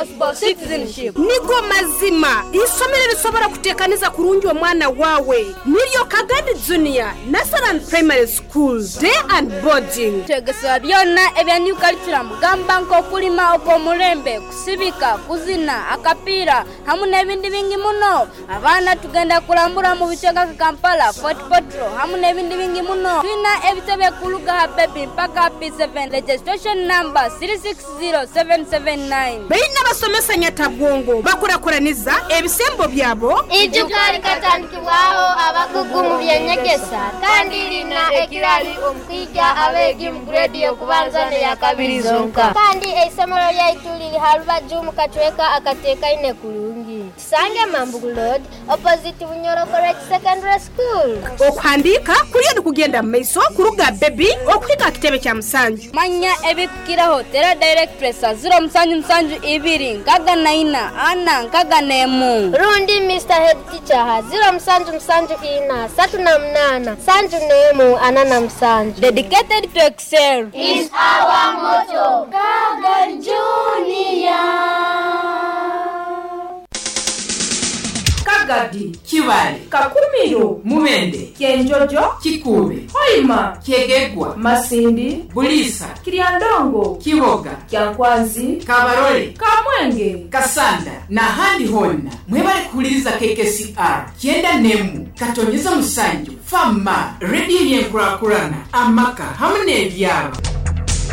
responsible citizenship. Nigo mazima isomero risobora kutekaniza kurungi omwana wawe niryo Kagadi Junior Nursery and Primary School day and boarding. Tegesa byonna ebya new curriculum gamba nko kulima okw'omulembe kusibika kuzina akapiira hamu n'ebindi bingi muno. Abaana tugenda kulambula mu bichanga Kampala Fort Portal hamu n'ebindi bingi muno. Tulina ebitebe ku Lugaha Baby mpaka P7 registration number 360779. Beina basomesa nyatabwongo bakurakuraniza ebisembo byabo ijukari katandikibwaho abakugu mu byanyegesa kandi lina ekirali omukija abegi mu grade yokubanza ne yakabiri zonka kandi eisomero lyaitu liri halubaju mu katweka akateeka ine kulungi Sange Mambugu Road opposite Bunyoro College Secondary School. Okuhandika kuliyo kugenda maiso kuruga Baby okwiga kitebe kya musanju manya ebikiraho tera directress 072 nkaga 9 ana nkaga nemu rundi Mr Head Teacher 072 3 sanju nemu anana msanju. Dedicated to excel is our motto. Kaga Junior. Kagadi, Kiwali, Kakumiro, Mumende, Kienjojo, Kikube, Hoima, Kiegegwa, Masindi, Bulisa, Kiriandongo, Kiwoga, Kyankwanzi, Kabarole, Kamwenge, Kasanda, na handi honna. Mwebale kuliriza KKCR, Kienda Nemu, Katonyeza Musanju, Fama, Ready Yenkurakurana, Amaka, hamne ebyaba.